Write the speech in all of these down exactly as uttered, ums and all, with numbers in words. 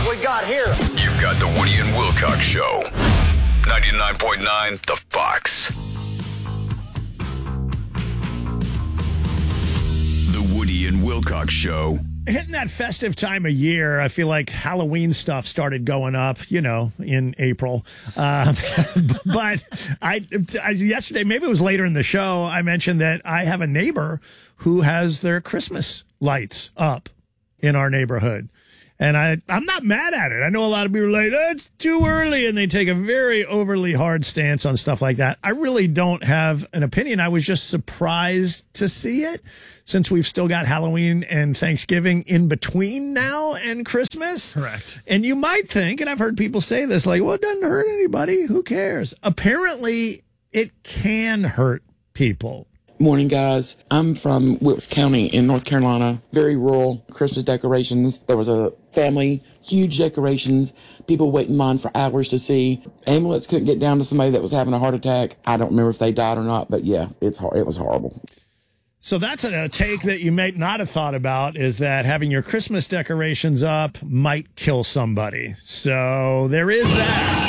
like we got here. You've got the Woody and Wilcox Show. ninety-nine point nine The Fox. The Woody and Wilcox Show. Hitting that festive time of year, I feel like Halloween stuff started going up, you know, in April. Uh, but I, I yesterday, maybe it was later in the show, I mentioned that I have a neighbor who has their Christmas lights up in our neighborhood. And I, I'm not mad at it. I know a lot of people are like, oh, it's too early, and they take a very overly hard stance on stuff like that. I really don't have an opinion. I was just surprised to see it, since we've still got Halloween and Thanksgiving in between now and Christmas. Correct. And you might think, and I've heard people say this, like, well, it doesn't hurt anybody. Who cares? Apparently, it can hurt people. Morning, guys. I'm from Wilkes County in North Carolina. Very rural. Christmas decorations. There was a family, huge decorations. People waiting in line for hours to see. Ambulance couldn't get down to somebody that was having a heart attack. I don't remember if they died or not, but yeah, it's it was horrible. So that's a take that you may not have thought about, is that having your Christmas decorations up might kill somebody. So there is that.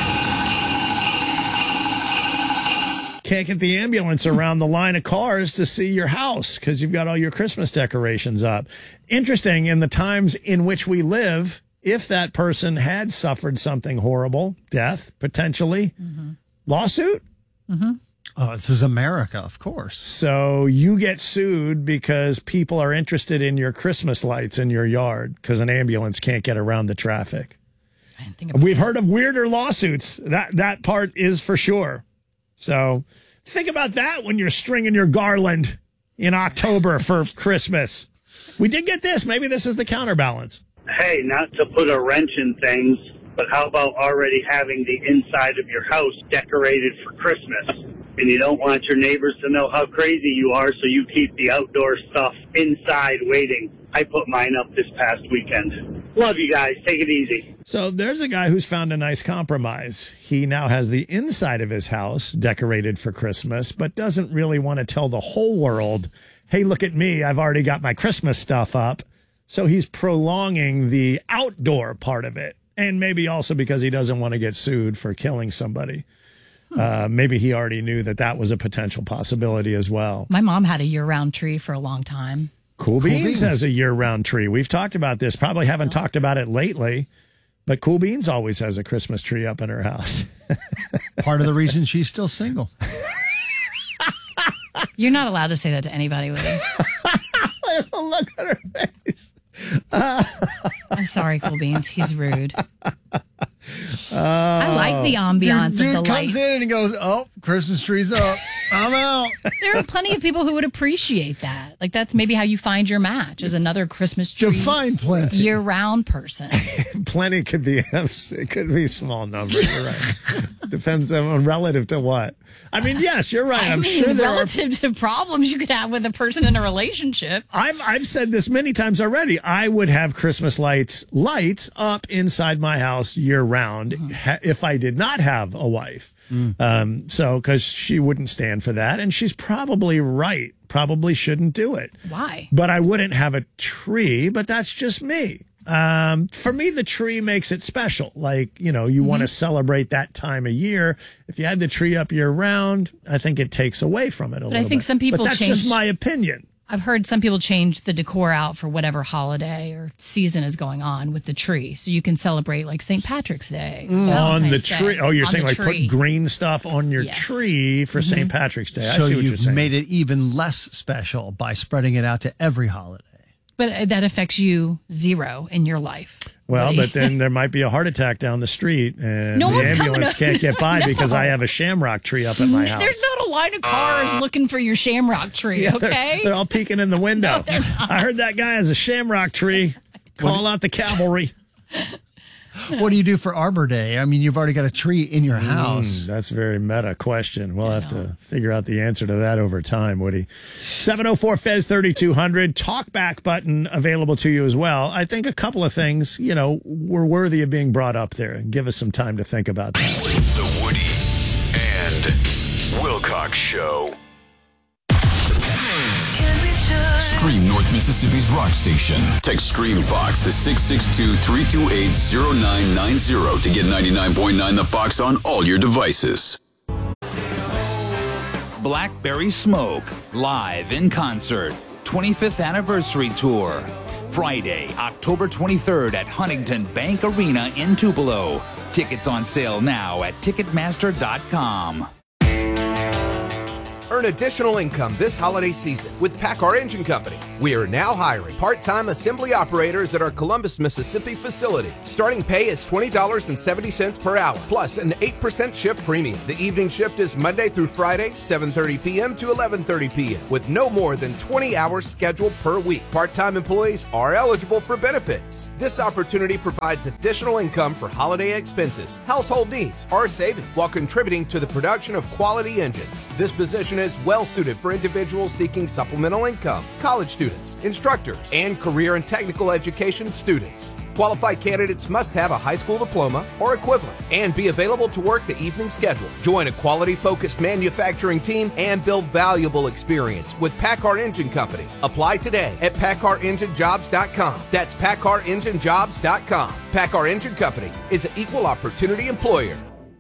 Can't get the ambulance around the line of cars to see your house because you've got all your Christmas decorations up. Interesting, in the times in which we live, if that person had suffered something horrible, death, potentially, mm-hmm. lawsuit? Mm-hmm. Oh, this is America, of course. So you get sued because people are interested in your Christmas lights in your yard because an ambulance can't get around the traffic. I didn't think about We've that. heard of weirder lawsuits. That that part is for sure. So think about that when you're stringing your garland in October for Christmas. We did get this. Maybe this is the counterbalance. Hey, not to put a wrench in things, but how about already having the inside of your house decorated for Christmas? And you don't want your neighbors to know how crazy you are, so you keep the outdoor stuff inside waiting. I put mine up this past weekend. Love you guys. Take it easy. So there's a guy who's found a nice compromise. He now has the inside of his house decorated for Christmas, but doesn't really want to tell the whole world, hey, look at me, I've already got my Christmas stuff up. So he's prolonging the outdoor part of it. And maybe also because he doesn't want to get sued for killing somebody. Uh, maybe he already knew that that was a potential possibility as well. My mom had a year-round tree for a long time. Cool, Cool Beans, Beans has a year-round tree. We've talked about this. Probably haven't talked about it lately, but Cool Beans always has a Christmas tree up in her house. Part of the reason she's still single. You're not allowed to say that to anybody, Woody. Look at her face. I'm sorry, Cool Beans. He's rude. Uh, I like the ambiance dude, dude of the comes lights. in and he goes, oh, Christmas tree's up. I'm out. There are plenty of people who would appreciate that. Like, that's maybe how you find your match, is another Christmas tree Define plenty. year-round person. Plenty could be, it could be a small number. You're right. Depends on relative to what. I mean, yes, you're right. I I'm mean, sure there relative are. to problems you could have with a person in a relationship. I've I've said this many times already. I would have Christmas lights lights up inside my house year round Mm-hmm. ha- if I did not have a wife. Mm. Um, so because she wouldn't stand for that, and she's probably right. Probably shouldn't do it. Why? But I wouldn't have a tree. But that's just me. Um, for me, the tree makes it special. Like, you know, you mm-hmm. want to celebrate that time of year. If you had the tree up year round, I think it takes away from it a But little bit. I think some people But that's change. just my opinion. I've heard some people change the decor out for whatever holiday or season is going on with the tree. So you can celebrate like Saint Patrick's Day. On the Valentine's tree. Day, Oh, you're on saying the like tree. put green stuff on your Yes. tree for Saint Patrick's Day. I So see what you're you've saying. made it even less special by spreading it out to every holiday. But that affects you zero in your life. Well, Woody. but then there might be a heart attack down the street, and No the one's coming ambulance to- can't get by No. because I have a shamrock tree up at my house. There's not a line of cars looking for your shamrock tree, Yeah, they're- okay? They're, all peeking in the window. No, they're not. I heard that guy has a shamrock tree. Call out the cavalry. What do you do for Arbor Day? I mean, you've already got a tree in your house. Mm, that's a very meta question. We'll have to figure out the answer to that over time, Woody. seven oh four F E Z thirty-two hundred. Talkback button available to you as well. I think a couple of things, you know, were worthy of being brought up there. Give us some time to think about that. The Woody and Wilcox Show. Stream North Mississippi's rock station. Text Stream Fox to six six two, three two eight, zero nine nine zero to get ninety-nine point nine The Fox on all your devices. Blackberry Smoke, live in concert, twenty-fifth anniversary tour. Friday, October twenty-third at Huntington Bank Arena in Tupelo. Tickets on sale now at Ticketmaster dot com. Earn additional income this holiday season with PACCAR Engine Company. We are now hiring part-time assembly operators at our Columbus, Mississippi facility. Starting pay is twenty dollars and seventy cents per hour, plus an eight percent shift premium. The evening shift is Monday through Friday, seven thirty p.m. to eleven thirty p.m., with no more than twenty hours scheduled per week. Part-time employees are eligible for benefits. This opportunity provides additional income for holiday expenses, household needs, or savings, while contributing to the production of quality engines. This position is well suited for individuals seeking supplemental income, college students, instructors, and career and technical education students. Qualified candidates must have a high school diploma or equivalent and be available to work the evening schedule. Join a quality-focused manufacturing team and build valuable experience with PACCAR Engine Company. Apply today at PACCAR Engine Jobs dot com. That's PACCAR Engine Jobs dot com. PACCAR Engine Company is an equal opportunity employer.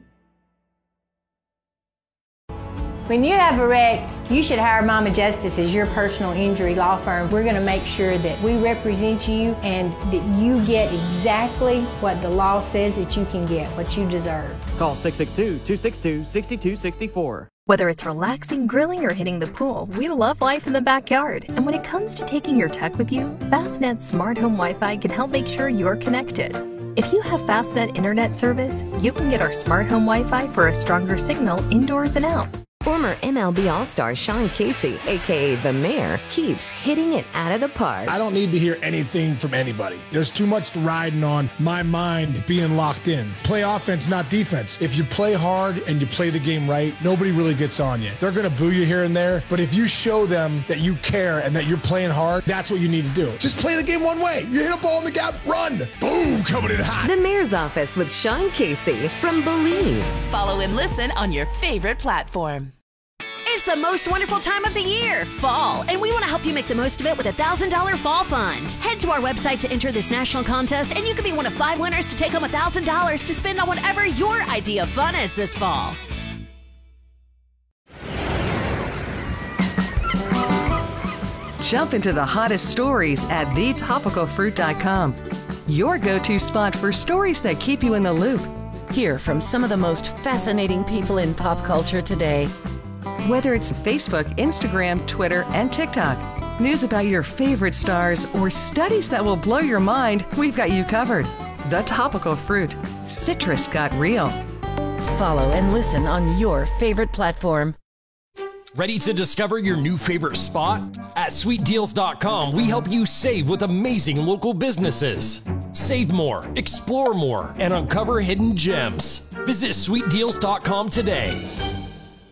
When you have a wreck, you should hire Mama Justice as your personal injury law firm. We're going to make sure that we represent you and that you get exactly what the law says that you can get, what you deserve. Call six six two, two six two, six two six four. Whether it's relaxing, grilling, or hitting the pool, we love life in the backyard. And when it comes to taking your tech with you, Fastnet's Smart Home Wi-Fi can help make sure you're connected. If you have Fastnet internet service, you can get our Smart Home Wi-Fi for a stronger signal indoors and out. Former M L B All-Star Sean Casey, a k a. The Mayor, keeps hitting it out of the park. I don't need to hear anything from anybody. There's too much riding on my mind being locked in. Play offense, not defense. If you play hard and you play the game right, nobody really gets on you. They're going to boo you here and there, but if you show them that you care and that you're playing hard, that's what you need to do. Just play the game one way. You hit a ball in the gap, run. Boom, coming in hot. The Mayor's Office with Sean Casey from Believe. Follow and listen on your favorite platform. It's the most wonderful time of the year, fall, and we want to help you make the most of it with a one thousand dollars Fall Fund. Head to our website to enter this national contest, and you could be one of five winners to take home one thousand dollars to spend on whatever your idea of fun is this fall. Jump into the hottest stories at the topical fruit dot com, your go-to spot for stories that keep you in the loop. Hear from some of the most fascinating people in pop culture today. Whether it's Facebook, Instagram, Twitter, and TikTok, news about your favorite stars, or studies that will blow your mind, we've got you covered. The Topical Fruit. Citrus got real. Follow and listen on your favorite platform. Ready to discover your new favorite spot? At sweet deals dot com, we help you save with amazing local businesses. Save more, explore more, and uncover hidden gems. Visit sweet deals dot com today.